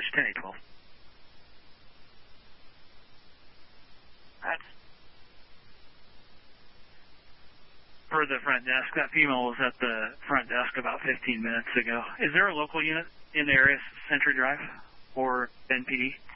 10812. That's per the front desk. That female was at the front desk about 15 minutes ago. Is there a local unit in the area, Century Drive or NPD?